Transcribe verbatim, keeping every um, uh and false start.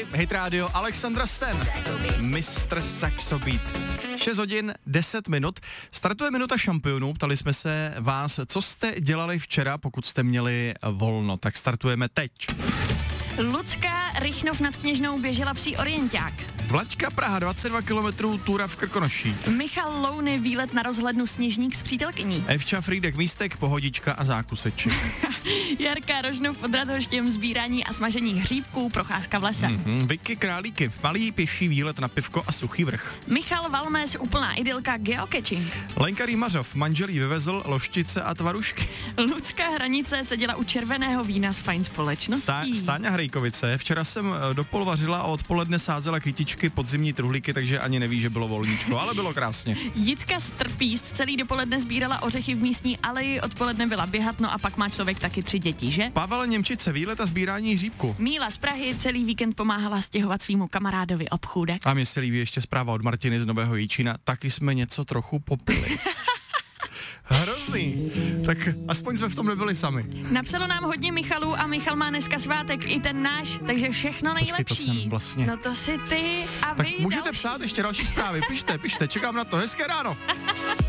Tady Hit Radio, Alexandra Stan, mistr Saxo Beat. šest hodin, deset minut. Startuje minuta šampionů. Ptali jsme se vás, co jste dělali včera, pokud jste měli volno. Tak startujeme teď. Lucka Rychnov nad Kněžnou běžela psí orienták. Vlaďka Praha, dvacet dva kilometrů, túra v Krkonoších. Michal Louny, výlet na rozhlednu Sněžník s přítelkyní. Evča Frýdek, Místek, Pohodička a zákuseček. Jarka Rožnov pod Radhoštěm, sbírání a smažení hříbků, procházka v lese. Mm-hmm. Vicky Králíky, malý pěší výlet na pivko a suchý vrch. Michal Valmes, úplná idylka, geocaching. Lenka Rýmařov, manželí vyvezl, loštice a tvarušky. Lucka Hranice seděla u červeného vína s fajn společností. Stá- Stáňa Hrejkovice, včera jsem dopol vařila a odpoledne sázela kytičky, podzimní truhlíky, takže ani neví, že bylo volníčko, ale bylo krásně. Jitka Strpíst celý dopoledne sbírala ořechy v místní aleji, odpoledne byla běhat, no a pak má člověk taky tři děti, že? Pavel Němčice, výlet a sbírání hříbku. Míla z Prahy celý víkend pomáhala stěhovat svýmu kamarádovi obchůdek. A mně se líbí ještě zpráva od Martiny z Nového Jičína, taky jsme něco trochu popili. Hrozný. Tak aspoň jsme v tom nebyli sami. Napsalo nám hodně Michalů a Michal má dneska svátek, i ten náš, takže všechno nejlepší. Počkej, to jsem vlastně. No to si ty a Tak vy můžete další. psát ještě další zprávy, pište, pište, čekám na to, hezké ráno.